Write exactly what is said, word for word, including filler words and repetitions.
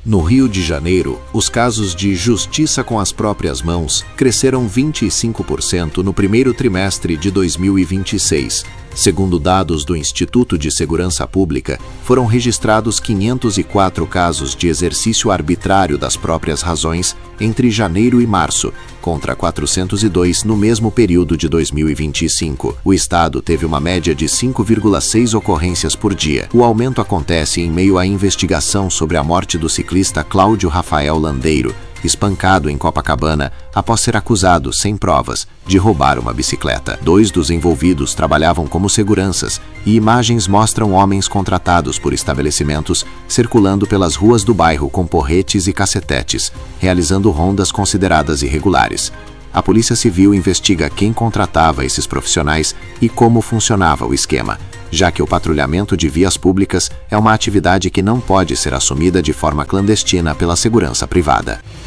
No Rio de Janeiro, os casos de justiça com as próprias mãos cresceram vinte e cinco por cento no primeiro trimestre de dois mil e vinte e seis. Segundo dados do Instituto de Segurança Pública, foram registrados quinhentos e quatro casos de exercício arbitrário das próprias razões entre janeiro e março, contra quatrocentos e dois no mesmo período de dois mil e vinte e cinco. O estado teve uma média de cinco vírgula seis ocorrências por dia. O aumento acontece em meio à investigação sobre a morte do ciclista Cláudio Rafael Landeiro, espancado em Copacabana após ser acusado, sem provas, de roubar uma bicicleta. Dois dos envolvidos trabalhavam como seguranças e imagens mostram homens contratados por estabelecimentos circulando pelas ruas do bairro com porretes e cacetetes, realizando rondas consideradas irregulares. A Polícia Civil investiga quem contratava esses profissionais e como funcionava o esquema, já que o patrulhamento de vias públicas é uma atividade que não pode ser assumida de forma clandestina pela segurança privada.